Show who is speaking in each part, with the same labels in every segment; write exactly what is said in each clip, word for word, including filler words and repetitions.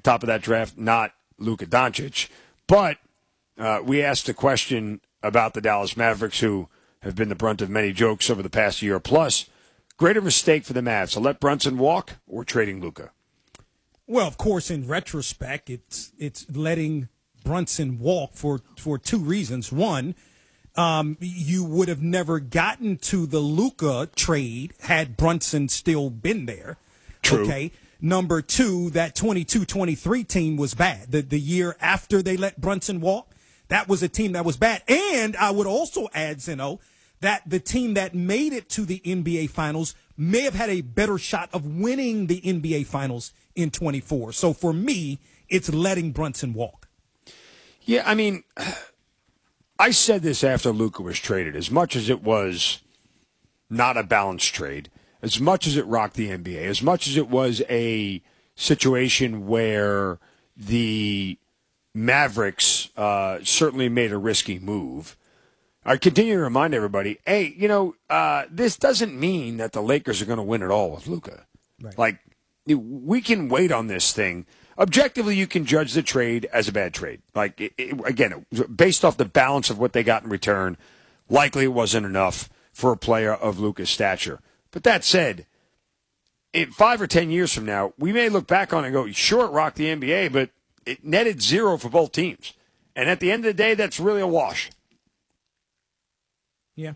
Speaker 1: top of that draft, not Luka Doncic. But uh, we asked a question about the Dallas Mavericks, who have been the brunt of many jokes over the past year plus. Greater mistake for the Mavs, to let Brunson walk or trading Luka?
Speaker 2: Well, of course, in retrospect, it's it's letting Brunson walk for, for two reasons. One, um, you would have never gotten to the Luka trade had Brunson still been there.
Speaker 1: True.
Speaker 2: Okay. Number two, that twenty-two twenty-three team was bad. The the year after they let Brunson walk, that was a team that was bad. And I would also add, Zeno, that the team that made it to the N B A Finals may have had a better shot of winning the N B A Finals in twenty-four. So for me, it's letting Brunson walk.
Speaker 1: Yeah, I mean, I said this after Luka was traded. As much as it was not a balanced trade, as much as it rocked the N B A, as much as it was a situation where the Mavericks uh, certainly made a risky move, I continue to remind everybody, hey, you know, uh, this doesn't mean that the Lakers are going to win it all with Luka.
Speaker 2: Right.
Speaker 1: Like, we can wait on this thing. Objectively, you can judge the trade as a bad trade. Like, it, it, again, based off the balance of what they got in return, likely it wasn't enough for a player of Luka's stature. But that said, in five or ten years from now, we may look back on it and go, sure, it rocked the N B A, but it netted zero for both teams. And at the end of the day, that's really a wash.
Speaker 2: Yeah.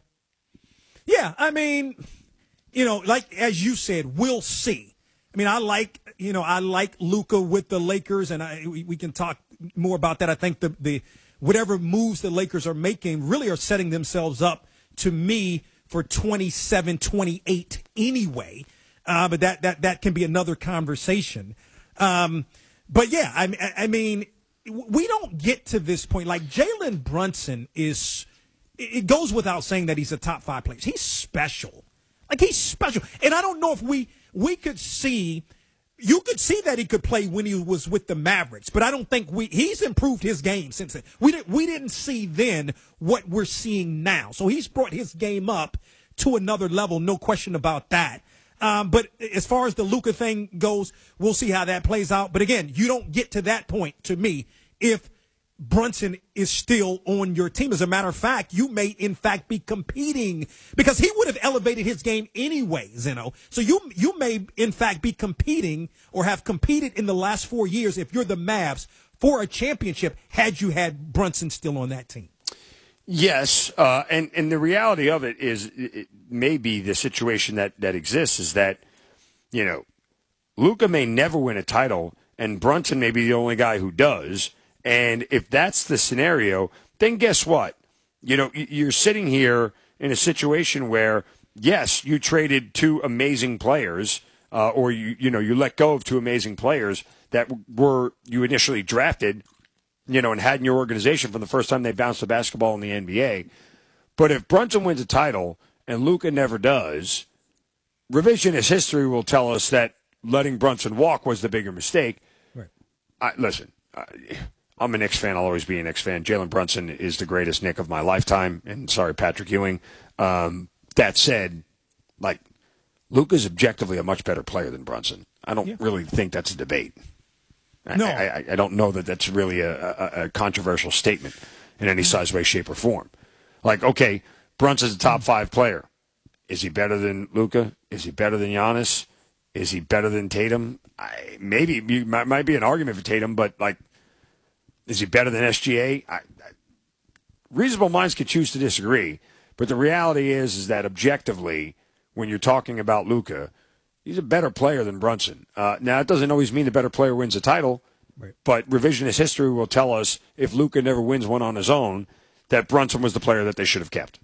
Speaker 2: Yeah, I mean, you know, like as you said, we'll see. I mean, I like, you know, I like Luka with the Lakers, and I, we, we can talk more about that. I think the, the whatever moves the Lakers are making really are setting themselves up, to me, for twenty-seven twenty-eight anyway. Uh, but that, that, that can be another conversation. Um, but, yeah, I, I mean, we don't get to this point. Like, Jalen Brunson is – it goes without saying that he's a top five player. He's special. Like, he's special. And I don't know if we we could see – you could see that he could play when he was with the Mavericks, but I don't think we – he's improved his game since then. We didn't, we didn't see then what we're seeing now. So he's brought his game up to another level, no question about that. Um, but as far as the Luka thing goes, we'll see how that plays out. But, again, you don't get to that point, to me, if – Brunson is still on your team. As a matter of fact, you may, in fact, be competing because he would have elevated his game anyway, Zeno. So you you may, in fact, be competing or have competed in the last four years if you're the Mavs for a championship had you had Brunson still on that team.
Speaker 1: Yes, uh, and, and the reality of it is it may be the situation that, that exists is that, you know, Luka may never win a title and Brunson may be the only guy who does. And if that's the scenario, then guess what? You know, you're sitting here in a situation where, yes, you traded two amazing players, uh, or you you know you let go of two amazing players that were you initially drafted, you know, and had in your organization from the first time they bounced the basketball in the N B A. But if Brunson wins a title and Luka never does, revisionist history will tell us that letting Brunson walk was the bigger mistake.
Speaker 2: Right.
Speaker 1: I, listen. I, I'm a Knicks fan. I'll always be a Knicks fan. Jalen Brunson is the greatest Knick of my lifetime. And sorry, Patrick Ewing. Um, that said, like, Luka's objectively a much better player than Brunson. I don't yeah. really think that's a debate.
Speaker 2: No.
Speaker 1: I, I, I don't know that that's really a, a, a controversial statement in any size, way, shape, or form. Like, okay, Brunson's a top five player. Is he better than Luka? Is he better than Giannis? Is he better than Tatum? I, maybe you might, might be an argument for Tatum, but, like, is he better than S G A? I, I, reasonable minds could choose to disagree, but the reality is is that objectively, when you're talking about Luka, he's a better player than Brunson. Uh, now, it doesn't always mean the better player wins a title, right. But revisionist history will tell us if Luka never wins one on his own, that Brunson was the player that they should have kept.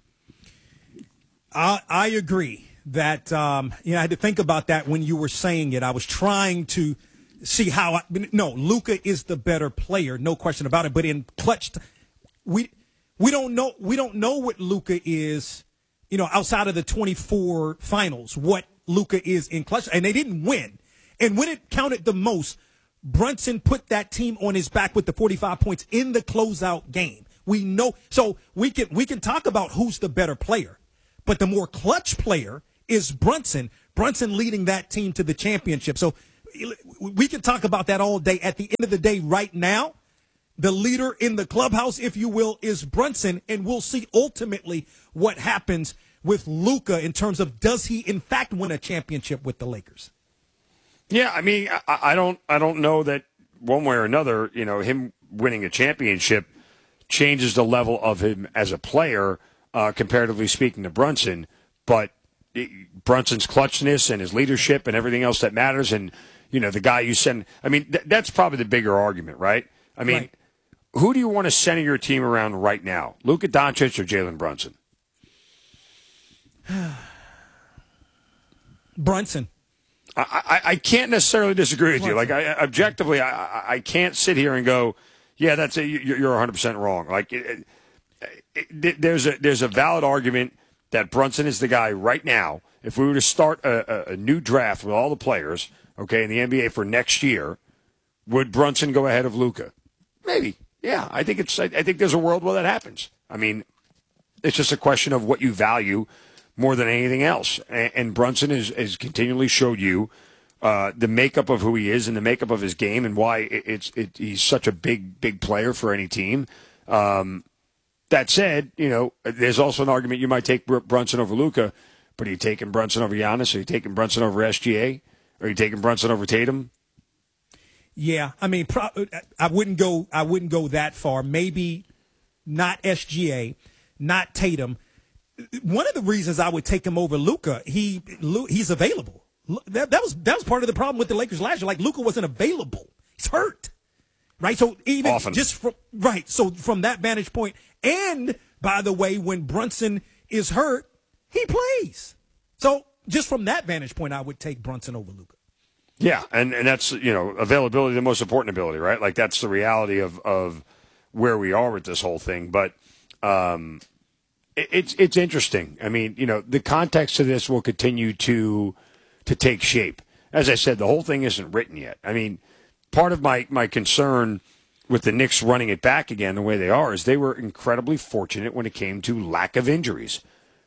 Speaker 2: I, I agree that um, you know I had to think about that when you were saying it. I was trying to see how I, no, Luka is the better player, no question about it. But in clutch, we we don't know we don't know what Luka is, you know, outside of the twenty-four finals. What Luka is in clutch, and they didn't win. And when it counted the most, Brunson put that team on his back with the forty-five points in the closeout game. We know, so we can we can talk about who's the better player, but the more clutch player is Brunson. Brunson leading that team to the championship. So we can talk about that all day. At the end of the day, right now, the leader in the clubhouse, if you will, is Brunson, and we'll see ultimately what happens with Luka in terms of does he in fact win a championship with the Lakers?
Speaker 1: Yeah, I mean, I, I don't, I don't know that one way or another, you know, him winning a championship changes the level of him as a player, uh, comparatively speaking to Brunson. But it, Brunson's clutchness and his leadership and everything else that matters, and you know, the guy you send. I mean, th- that's probably the bigger argument, right? I mean, right. Who do you want to center your team around right now, Luka Doncic or Jalen Brunson?
Speaker 2: Brunson.
Speaker 1: I, I, I can't necessarily disagree with Brunson. you. Like, I, objectively, I, I can't sit here and go, yeah, that's a, you're one hundred percent wrong. Like, it, it, it, there's a there's a valid argument that Brunson is the guy right now. If we were to start a, a, a new draft with all the players, okay, in the N B A for next year, would Brunson go ahead of Luka? Maybe. Yeah, I think it's. I, I think there's a world where that happens. I mean, it's just a question of what you value more than anything else. And, and Brunson has, has continually showed you uh, the makeup of who he is and the makeup of his game and why it, it's it, he's such a big, big player for any team. Um, that said, you know, there's also an argument you might take Brunson over Luka, but are you taking Brunson over Giannis? Are you taking Brunson over S G A? Are you taking Brunson over Tatum?
Speaker 2: Yeah, I mean, pro- I wouldn't go. I wouldn't go that far. Maybe not S G A, not Tatum. One of the reasons I would take him over Luka, he he's available. That, that was that was part of the problem with the Lakers last year. Like Luka wasn't available; he's hurt, right? So even
Speaker 1: Often.
Speaker 2: just from right, so from that vantage point, and by the way, when Brunson is hurt, he plays. So just from that vantage point, I would take Brunson over Luka.
Speaker 1: Yeah, and, and that's, you know, availability, the most important ability, right? Like, that's the reality of, of where we are with this whole thing. But um, it, it's it's interesting. I mean, you know, the context of this will continue to to take shape. As I said, the whole thing isn't written yet. I mean, part of my, my concern with the Knicks running it back again the way they are is they were incredibly fortunate when it came to lack of injuries.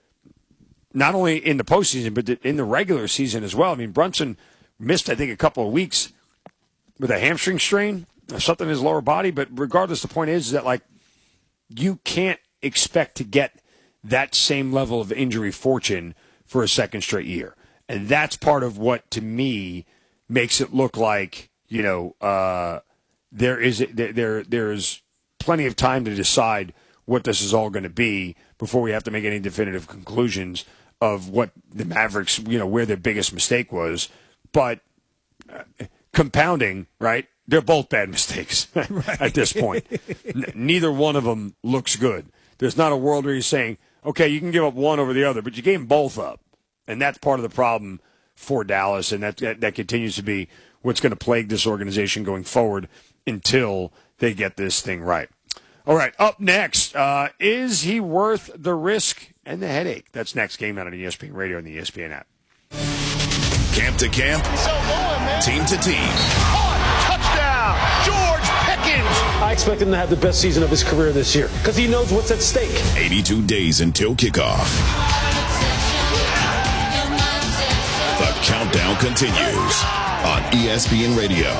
Speaker 1: Not only in the postseason, but in the regular season as well. I mean, Brunson missed, I think, a couple of weeks with a hamstring strain or something in his lower body. But regardless, the point is, is that, like, you can't expect to get that same level of injury fortune for a second straight year. And that's part of what, to me, makes it look like, you know, uh, there is there, there there's plenty of time to decide what this is all going to be before we have to make any definitive conclusions of what the Mavericks, you know, where their biggest mistake was. But uh, compounding, right, they're both bad mistakes right. at this point. N- neither one of them looks good. There's not a world where you're saying, okay, you can give up one over the other, but you gave them both up. And that's part of the problem for Dallas, and that, that, that continues to be what's going to plague this organization going forward until they get this thing right. All right, up next, uh, is he worth the risk and the headache? That's next. Game Night on E S P N Radio and the E S P N app.
Speaker 3: Camp to camp,
Speaker 4: so going, man.
Speaker 3: Team to team.
Speaker 4: Oh, touchdown, George Pickens.
Speaker 5: I expect him to have the best season of his career this year because he knows what's at stake.
Speaker 3: eighty-two days until kickoff. The countdown continues on E S P N Radio.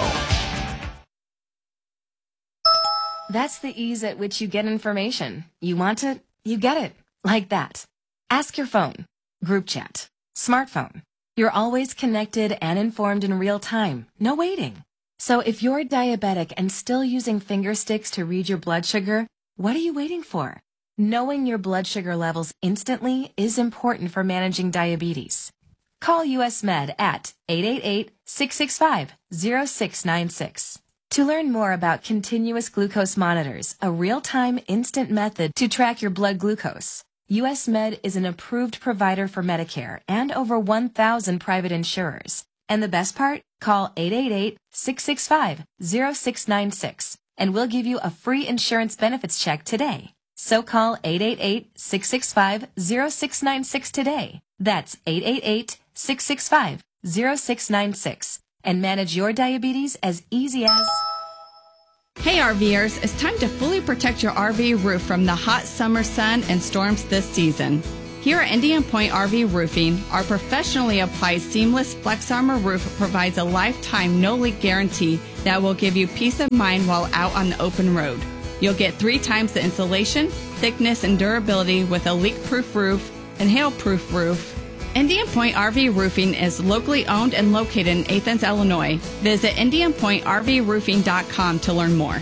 Speaker 6: That's the ease at which you get information. You want it, you get it. Like that. Ask your phone. Group chat. Smartphone. You're always connected and informed in real time. No waiting. So if you're diabetic and still using finger sticks to read your blood sugar, what are you waiting for? Knowing your blood sugar levels instantly is important for managing diabetes. Call U S Med at eight eight eight, six six five, zero six nine six. To learn more about continuous glucose monitors, a real-time instant method to track your blood glucose, U S Med is an approved provider for Medicare and over one thousand private insurers. And the best part? Call eight eight eight, six six five, zero six nine six and we'll give you a free insurance benefits check today. So call eight eight eight, six six five, zero six nine six today. That's eight eight eight, six six five, zero six nine six and manage your diabetes as easy as...
Speaker 7: Hey RVers, it's time to fully protect your R V roof from the hot summer sun and storms this season. Here at Indian Point R V Roofing, our professionally applied seamless Flex Armor roof provides a lifetime no-leak guarantee that will give you peace of mind while out on the open road. You'll get three times the insulation, thickness, and durability with a leak-proof roof and hail-proof roof. Indian Point R V Roofing is locally owned and located in Athens, Illinois. Visit indian point r v roofing dot com to learn more.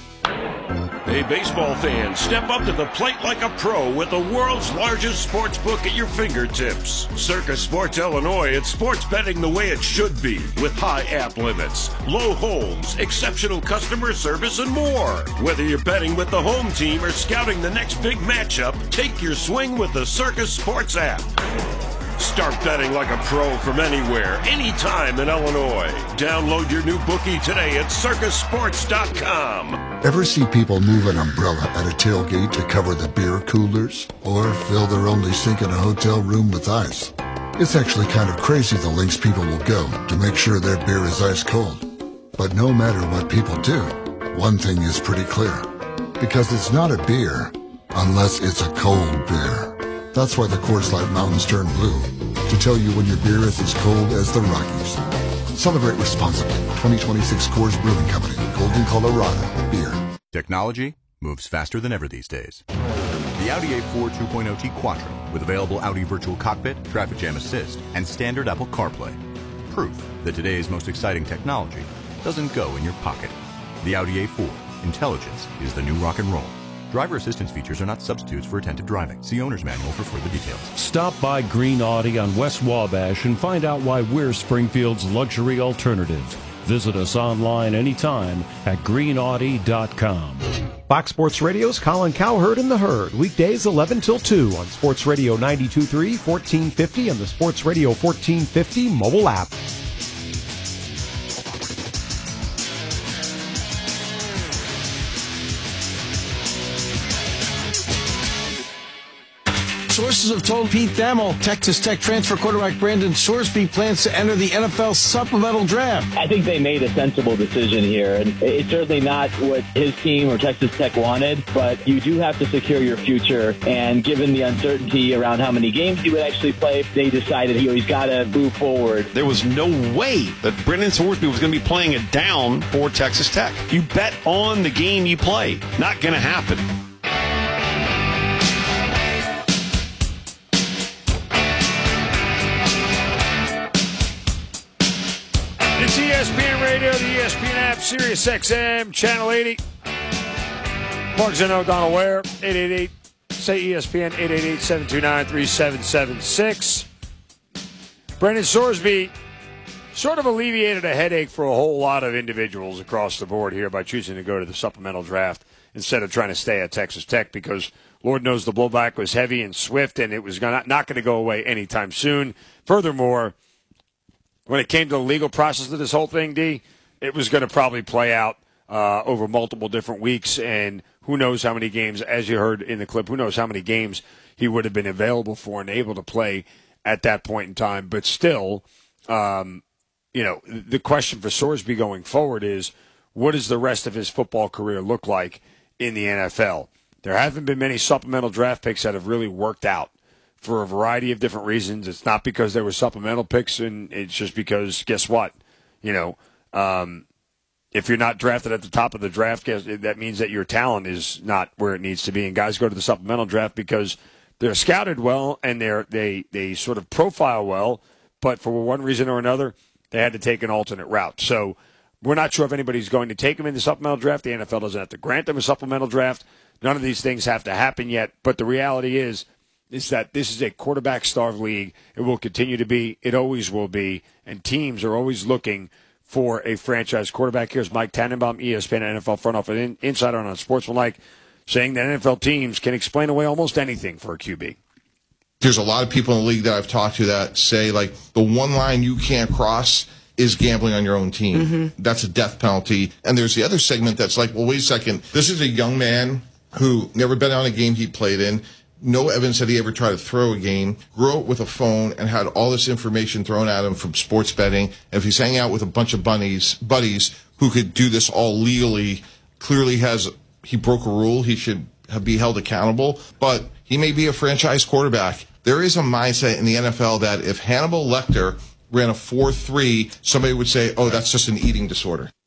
Speaker 8: Hey, baseball fans, step up to the plate like a pro with the world's largest sports book at your fingertips. Circa Sports Illinois, it's sports betting the way it should be, with high app limits, low holds, exceptional customer service, and more. Whether you're betting with the home team or scouting the next big matchup, take your swing with the Circa Sports app. Start betting like a pro from anywhere, anytime in Illinois. Download your new bookie today at circa sports dot com.
Speaker 9: Ever see people move an umbrella at a tailgate to cover the beer coolers? Or fill their only sink in a hotel room with ice? It's actually kind of crazy the lengths people will go to make sure their beer is ice cold. But no matter what people do, one thing is pretty clear. Because it's not a beer unless it's a cold beer. That's why the Coors Light Mountains turn blue, to tell you when your beer is as cold as the Rockies. Celebrate responsibly. twenty twenty-six Coors Brewing Company, Golden, Colorado. Beer.
Speaker 10: Technology moves faster than ever these days. The Audi A four two point oh T Quattro, with available Audi Virtual Cockpit, Traffic Jam Assist, and standard Apple CarPlay. Proof that today's most exciting technology doesn't go in your pocket. The Audi A four. Intelligence is the new rock and roll. Driver assistance features are not substitutes for attentive driving. See owner's manual for further details.
Speaker 11: Stop by Green Audi on West Wabash and find out why we're Springfield's luxury alternative. Visit us online anytime at green audi dot com.
Speaker 12: Fox Sports Radio's Colin Cowherd and the Herd. Weekdays eleven till two on Sports Radio ninety-two point three, fourteen fifty, and the Sports Radio fourteen fifty mobile app.
Speaker 13: Sources have told Pete Thamel Texas Tech transfer quarterback Brandon Sorsby plans to enter the N F L supplemental draft.
Speaker 14: I think they made a sensible decision here, and it's certainly not what his team or Texas Tech wanted, but you do have to secure your future, and given the uncertainty around how many games he would actually play, they decided he's got to move forward.
Speaker 15: There was no way that Brandon Sorsby was going to be playing it down for Texas Tech. You bet on the game you play. Not going to happen.
Speaker 1: E S P N Radio, the E S P N app, Sirius X M, Channel eighty. Mark Zeno, Donald Ware, eight eight eight, say E S P N, eight eight eight, seven two nine, three seven seven six. Brandon Sorsby sort of alleviated a headache for a whole lot of individuals across the board here by choosing to go to the supplemental draft instead of trying to stay at Texas Tech, because Lord knows the blowback was heavy and swift, and it was not, not going to go away anytime soon. Furthermore, when it came to the legal process of this whole thing, D, it was going to probably play out uh, over multiple different weeks, and who knows how many games, as you heard in the clip, who knows how many games he would have been available for and able to play at that point in time. But still, um, you know, the question for Sorsby going forward is, what does the rest of his football career look like in the N F L? There haven't been many supplemental draft picks that have really worked out for a variety of different reasons. It's not because there were supplemental picks, and it's just because, guess what? You know, um, if you're not drafted at the top of the draft, that means that your talent is not where it needs to be. And guys go to the supplemental draft because they're scouted well and they're they they sort of profile well, but for one reason or another, they had to take an alternate route. So we're not sure if anybody's going to take them in the supplemental draft. The N F L doesn't have to grant them a supplemental draft. None of these things have to happen yet. But the reality is, is that this is a quarterback-starved league. It will continue to be. It always will be. And teams are always looking for a franchise quarterback. Here's Mike Tannenbaum, E S P N N F L front office in, insider on Sportsmanlike, saying that N F L teams can explain away almost anything for a Q B.
Speaker 16: There's a lot of people in the league that I've talked to that say, like, the one line you can't cross is gambling on your own team. Mm-hmm. That's a death penalty. And there's the other segment that's like, well, wait a second. This is a young man who never been on a game he played in. No evidence that he ever tried to throw a game, grew up with a phone, and had all this information thrown at him from sports betting. And if he's hanging out with a bunch of bunnies, buddies who could do this all legally, clearly has he broke a rule. He should be held accountable. But he may be a franchise quarterback, there is a mindset in the N F L that if Hannibal Lecter ran a four three, somebody would say, oh, that's just an eating disorder.